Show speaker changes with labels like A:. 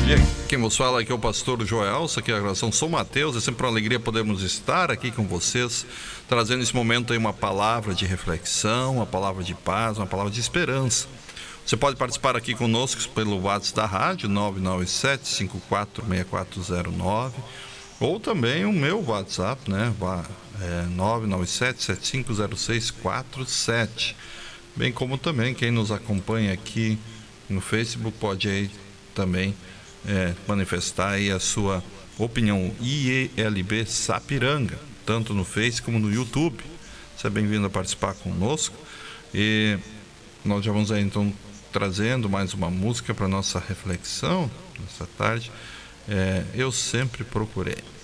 A: dia. Quem vos fala aqui é o pastor Joel, isso aqui é a gravação São Mateus. É sempre uma alegria podermos estar aqui com vocês, trazendo nesse momento aí uma palavra de reflexão, uma palavra de paz, uma palavra de esperança. Você pode participar aqui conosco pelo WhatsApp da rádio 997-546409 ou também o meu WhatsApp, né? 997-750647. Bem como também quem nos acompanha aqui no Facebook pode aí também manifestar aí a sua opinião. IELB Sapiranga, tanto no Face como no YouTube. Seja bem-vindo a participar conosco. E nós já vamos aí então trazendo mais uma música para nossa reflexão nessa tarde. Eu sempre procurei.